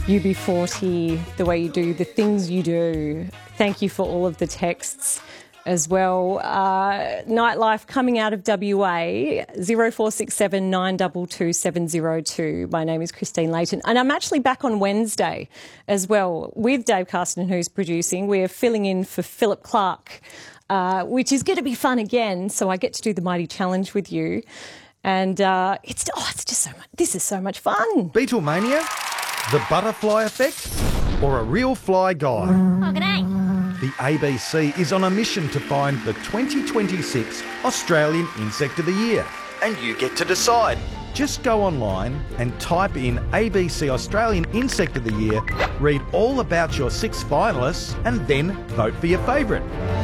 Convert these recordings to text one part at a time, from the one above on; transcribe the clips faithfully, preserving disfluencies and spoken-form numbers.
U B forty, the way you do, the things you do. Thank you for all of the texts as well. Uh, Nightlife coming out of W A, zero four six seven nine two two seven zero two. My name is Christine Layton, and I'm actually back on Wednesday as well with Dave Carsten, who's producing. We're filling in for Philip Clark, uh, which is going to be fun again, so I get to do the Mighty Challenge with you. And uh, it's, oh, it's just so much, this is so much fun. Beatlemania, the butterfly effect, or a real fly guy? Oh, g'day. The A B C is on a mission to find the twenty twenty-six Australian Insect of the Year. And you get to decide. Just go online and type in A B C Australian Insect of the Year, read all about your six finalists, and then vote for your favourite.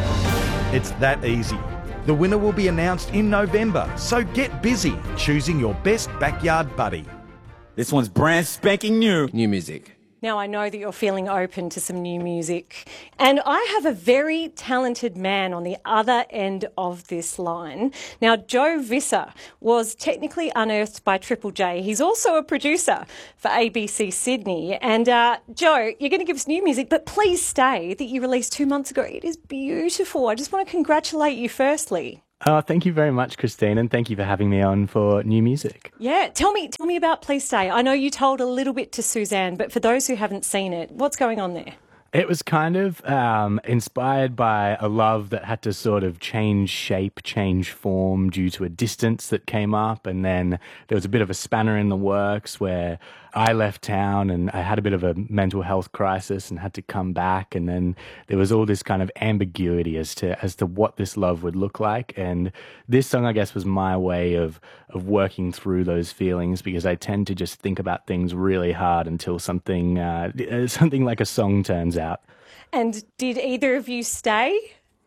It's that easy. The winner will be announced in November, so get busy choosing your best backyard buddy. This one's brand spanking new. New music. Now, I know that you're feeling open to some new music, and I have a very talented man on the other end of this line. Now, Joe Visser was technically unearthed by Triple J. He's also a producer for A B C Sydney. And uh, Joe, you're going to give us new music, but please stay, that you released two months ago. It is beautiful. I just want to congratulate you firstly. Oh, thank you very much, Christine, and thank you for having me on for new music. Yeah, tell me tell me about Please Stay. I know you told a little bit to Suzanne, but for those who haven't seen it, what's going on there? It was kind of um, inspired by a love that had to sort of change shape, change form due to a distance that came up. And then there was a bit of a spanner in the works where I left town and I had a bit of a mental health crisis and had to come back. And then there was all this kind of ambiguity as to as to what this love would look like. And this song, I guess, was my way of of working through those feelings, because I tend to just think about things really hard until something uh, something like a song turns out. And did either of you stay?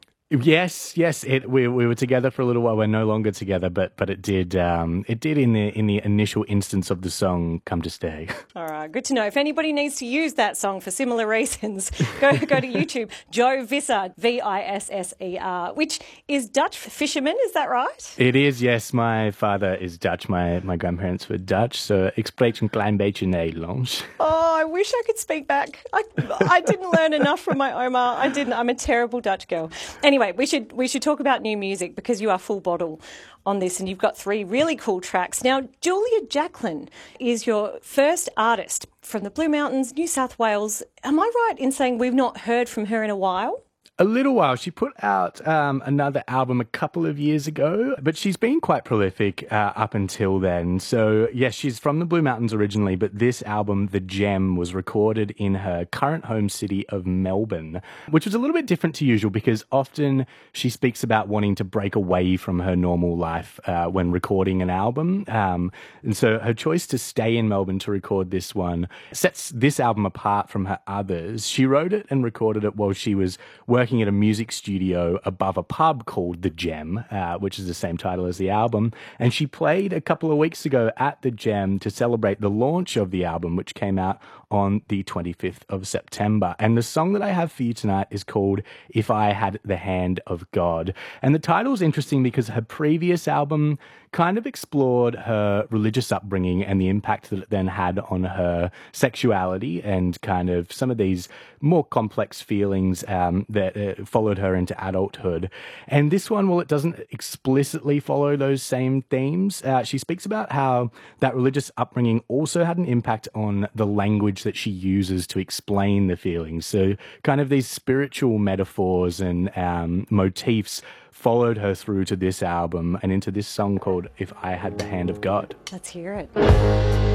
Yes, yes. It, we we were together for a little while. We're no longer together, but but it did um, it did in the in the initial instance of the song come to stay. All right, good to know. If anybody needs to use that song for similar reasons, go go to YouTube. Joe Visser, V I S S E R, which is Dutch for fisherman. Is that right? It is. Yes, my father is Dutch. My my grandparents were Dutch, so ik spreek een klein beetje Nederlands. Oh, I wish I could speak back. I I didn't learn enough from my Oma. I didn't. I'm a terrible Dutch girl. Anyway. Anyway, we should we should talk about new music, because you are full bottle on this and you've got three really cool tracks. Now, Julia Jacklin is your first artist from the Blue Mountains, New South Wales. Am I right in saying we've not heard from her in a while? A little while. She put out um, another album a couple of years ago, but she's been quite prolific uh, up until then. So, yes, she's from the Blue Mountains originally, but this album, The Gem, was recorded in her current home city of Melbourne, which was a little bit different to usual, because often she speaks about wanting to break away from her normal life uh, when recording an album. Um, and so her choice to stay in Melbourne to record this one sets this album apart from her others. She wrote it and recorded it while she was working at a music studio above a pub called The Gem, uh, which is the same title as the album. And she played a couple of weeks ago at The Gem to celebrate the launch of the album, which came out on the twenty-fifth of September. And the song that I have for you tonight is called If I Had the Hand of God. And the title is interesting because her previous album kind of explored her religious upbringing and the impact that it then had on her sexuality and kind of some of these more complex feelings um, that uh, followed her into adulthood. And this one, well, it doesn't explicitly follow those same themes. Uh, she speaks about how that religious upbringing also had an impact on the language that she uses to explain the feelings. So kind of these spiritual metaphors and um, motifs followed her through to this album and into this song called If I Had the Hand of God. Let's hear it.